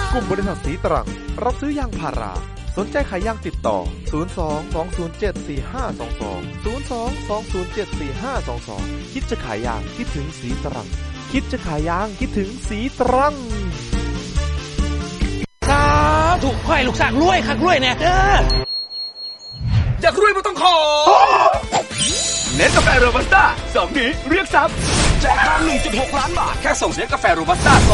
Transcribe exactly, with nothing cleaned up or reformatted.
กลุ่มบริษัทสีตรังรับซื้อยางพาราสนใจขายยางติดต่อศูนย์ สอง สอง ศูนย์ เจ็ด สี่ ห้า สอง สอง ศูนย์ สอง สอง ศูนย์ เจ็ด สี่ ห้า สอง สองคิดจะขายยางคิดถึงสีตรังคิดจะขายยางคิดถึงสีตรังสาธุขอให้ลูกสร้างรวยคักรวยแน่เด้ออยากรวยไม่ต้องขอเนสกาแฟโรบัสต้าสองนี้เรียกทรัพย์แจกทอง หนึ่งจุดหก ล้านบาทแค่ส่งเสียงกาแฟโรบัสต้า